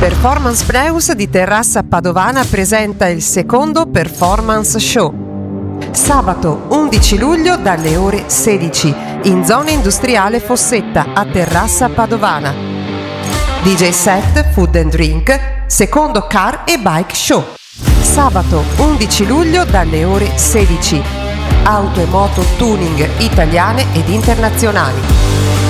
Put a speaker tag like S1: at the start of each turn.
S1: Performance Pneus di Terrassa Padovana presenta il secondo Performance Show. Sabato 11 luglio dalle ore 16 in zona industriale Fossetta a Terrassa Padovana. DJ set, food and drink, secondo car e bike show. Sabato 11 luglio dalle ore 16. Auto e moto tuning italiane ed internazionali.